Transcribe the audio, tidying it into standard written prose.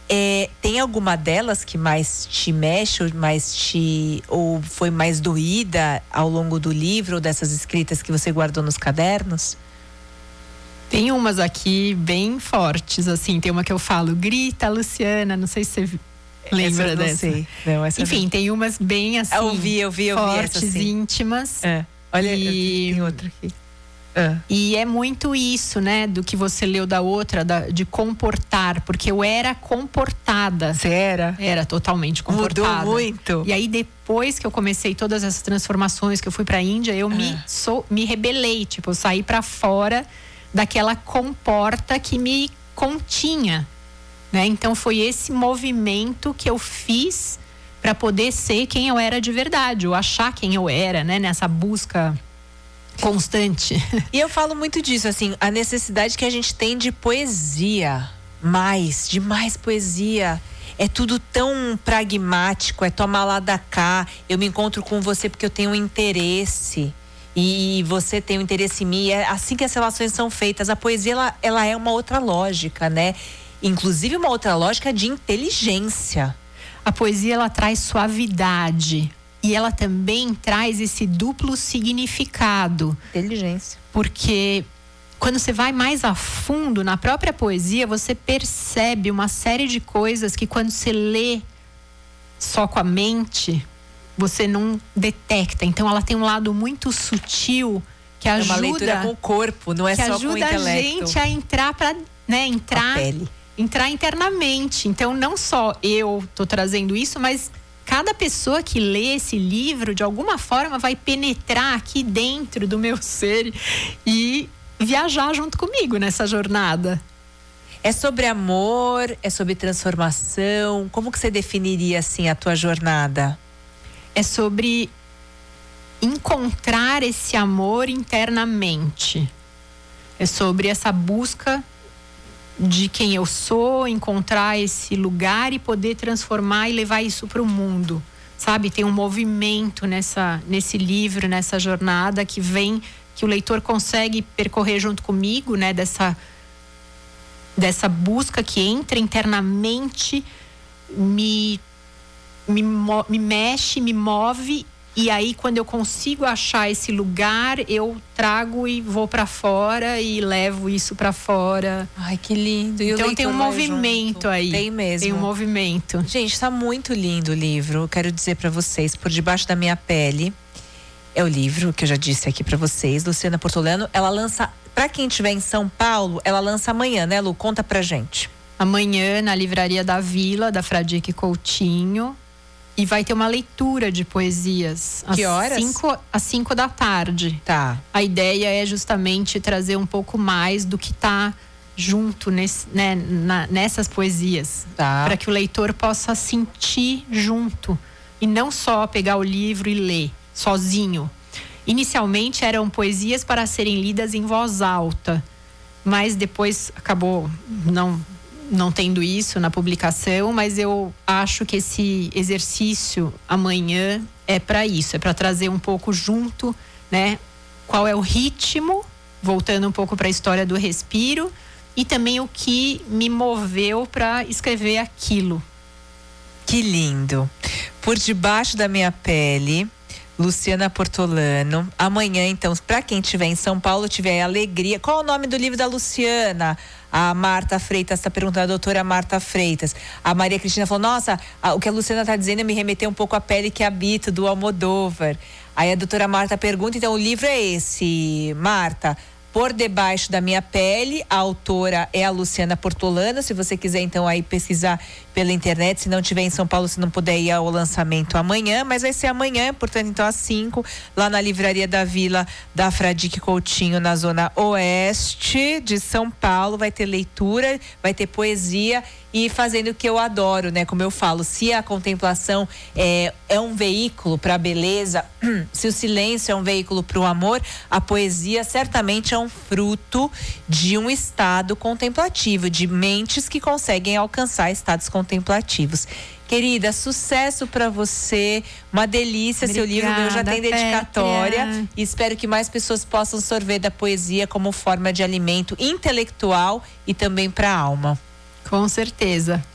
Tem alguma delas que mais te mexe, ou foi mais doída ao longo do livro, ou dessas escritas que você guardou nos cadernos? Tem umas aqui bem fortes, assim. Tem uma que eu falo, grita, Luciana, não sei se você lembra essa dessa. Sei. Não, essa enfim, não. Tem umas bem assim, eu vi fortes, essa, assim. Íntimas. Olha, tem outra aqui. E é muito isso, né, do que você leu da outra, de comportar, porque eu era comportada. Você era? Era totalmente comportada. Mudou muito. E aí depois que eu comecei todas essas transformações, que eu fui pra Índia, eu me rebelei, tipo, eu saí pra fora daquela comporta que me continha, né? Então foi esse movimento que eu fiz para poder ser quem eu era de verdade, ou achar quem eu era, né, nessa busca constante. E eu falo muito disso, assim, a necessidade que a gente tem de poesia, de mais poesia. É tudo tão pragmático, é tomar lá da cá. Eu me encontro com você porque eu tenho um interesse. E você tem um interesse em mim. É assim que as relações são feitas. A poesia, ela é uma outra lógica, né? Inclusive uma outra lógica de inteligência. A poesia, ela traz suavidade. E ela também traz esse duplo significado. Inteligência. Porque quando você vai mais a fundo na própria poesia, você percebe uma série de coisas que quando você lê só com a mente, você não detecta. Então ela tem um lado muito sutil que ajuda... É uma leitura com o corpo, não é só com o intelecto. Que ajuda a gente a entrar para, né, entrar internamente. Então não só eu tô trazendo isso, mas cada pessoa que lê esse livro, de alguma forma, vai penetrar aqui dentro do meu ser e viajar junto comigo nessa jornada. É sobre amor, é sobre transformação. Como que você definiria, assim, a tua jornada? É sobre encontrar esse amor internamente. É sobre essa busca de quem eu sou, encontrar esse lugar e poder transformar e levar isso para o mundo, sabe? Tem um movimento nesse livro, nessa jornada que o leitor consegue percorrer junto comigo, né? Dessa busca que entra internamente, me mexe, me move. E aí, quando eu consigo achar esse lugar, eu trago e vou pra fora e levo isso pra fora. Ai, que lindo. E então tem um movimento aí. Tem mesmo. Tem um movimento. Gente, tá muito lindo o livro. Quero dizer pra vocês, Por Debaixo da Minha Pele. É o livro que eu já disse aqui pra vocês, Luciana Portolano. Ela lança, pra quem estiver em São Paulo, ela lança amanhã, né, Lu? Conta pra gente. Amanhã, na Livraria da Vila, da Fradique Coutinho. E vai ter uma leitura de poesias. Que horas? Às 5 da tarde. Tá. A ideia é justamente trazer um pouco mais do que tá junto nessas poesias. Tá. Para que o leitor possa sentir junto. E não só pegar o livro e ler sozinho. Inicialmente eram poesias para serem lidas em voz alta. Mas depois acabou não tendo isso na publicação, mas eu acho que esse exercício amanhã é para isso, é para trazer um pouco junto, né? Qual é o ritmo, voltando um pouco para a história do respiro, e também o que me moveu para escrever aquilo. Que lindo. Por Debaixo da Minha Pele, Luciana Portolano. Amanhã, então, para quem estiver em São Paulo, tiver alegria. Qual é o nome do livro da Luciana? A Marta Freitas está perguntando, a doutora Marta Freitas. A Maria Cristina falou, nossa, o que a Luciana está dizendo me remeteu um pouco à Pele que Habito, do Almodóvar. Aí a doutora Marta pergunta, então o livro é esse, Marta, Por Debaixo da Minha Pele. A autora é a Luciana Portolano. Se você quiser, então, aí pesquisar pela internet. Se não tiver em São Paulo, se não puder ir ao lançamento amanhã. Mas vai ser amanhã, portanto, então, às 5, lá na Livraria da Vila da Fradique Coutinho, na zona oeste de São Paulo. Vai ter leitura, vai ter poesia e fazendo o que eu adoro, né? Como eu falo, se a contemplação é um veículo para a beleza, se o silêncio é um veículo para o amor, a poesia certamente é um fruto de um estado contemplativo, de mentes que conseguem alcançar estados contemplativos. Querida, sucesso para você, uma delícia. Obrigada, seu livro meu já tem dedicatória. Pétria. E espero que mais pessoas possam sorver da poesia como forma de alimento intelectual e também para a alma. Com certeza.